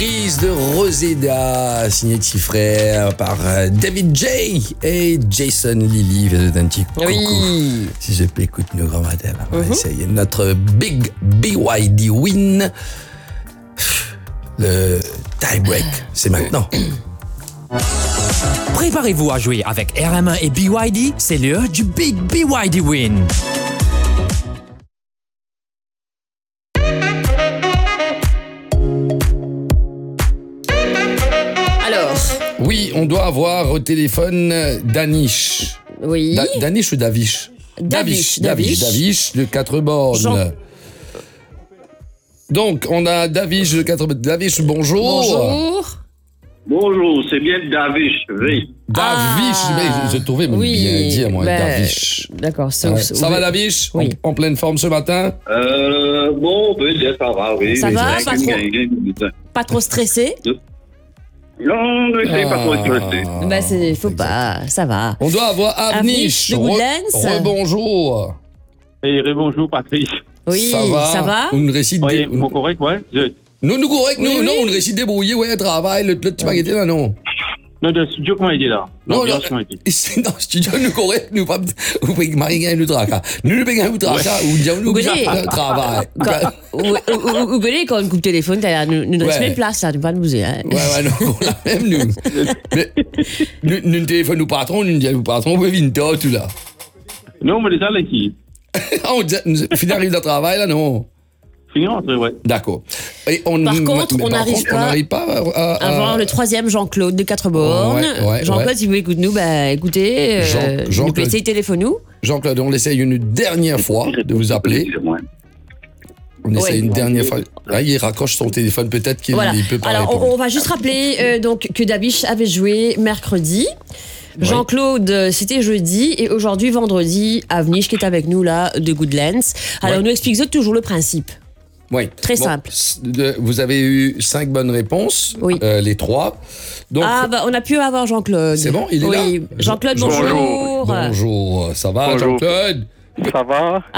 Prise de Roseda, signé de frère par David J. et Jason Lilly. Faites un petit coucou. Oui. Si je peux écouter nos grands matins. On va essayer notre Big BYD win. Le tie-break, c'est maintenant. Préparez-vous à jouer avec RM1 et BYD, c'est l'heure du Big BYD Win. Alors, Oui, on doit avoir au téléphone Danish. oui. Danish ou Davish? Davish. Davish de 4 bornes. Jean- Donc, on a Davish de 4 bornes. Davish, bonjour. Bonjour. Bonjour, c'est bien Davish, oui. Davish, mais je trouvais Oui, bien dire, moi, ben, Davish. D'accord. Ça va, Davish? Oui. En pleine forme ce matin? Bon, peut-être ça va, oui. Ça va, C'est pas vrai trop? que- Pas trop stressé? Non, ne sais pas trop stressé. Ben, faut pas, ça va. On doit avoir Avnish. Avnish de Woodlands. Rebonjour. Et bonjour Patrice. Oui, Ça va? On récite Oui, des... mon correct, ouais. Nous correct, Oui, nous, oui. non, on récite débrouiller, ouais, travail, le petit baguette là, non. Non, le studio, comment il est là? Non, L'ambiance, comment il est? ici, dans le studio, nous correct, nous pas, vous pouvez marier nous tracas. Nous payons nous tracas, ou nous Vous connaissez- travail. Vous connaissez quand on coupe téléphone, t'as nous ne reste Ouais. plus de place, ça, ne pas nous bouger. Hein. Ouais, non, on l'a même, nous. Mais, nous téléphone nous patron, nous disons, nous patron, vous venez tout là. Non, mais déjà, là, qui? On dit, fini arrive de travail, là, non. Fini rentré, ouais. D'accord. Et Par contre, on n'arrive pas on n'arrive pas à Avoir le troisième Jean-Claude de 4 bornes. Ouais, Jean-Claude, ouais. si vous écoutez nous, écoutez, Jean-Claude. nous pouvez essayer téléphone-nous. Jean-Claude, on essaye une dernière fois de vous appeler. On essaye une dernière fois. Ah, il raccroche son téléphone, peut-être qu'il Voilà. il peut pas Alors, répondre. on va juste rappeler donc que Davish avait joué mercredi. Jean-Claude, c'était jeudi. Et aujourd'hui, vendredi, Avnish qui est avec nous là, de Goodlands. Alors, Ouais. nous explique toujours le principe. Oui. Très simple. Vous avez eu 5 bonnes réponses, Oui. les 3. Donc, On a pu avoir Jean-Claude. C'est bon, il est là? Oui. Jean-Claude, bonjour. bonjour, ça va Bonjour. Jean-Claude? Ça va?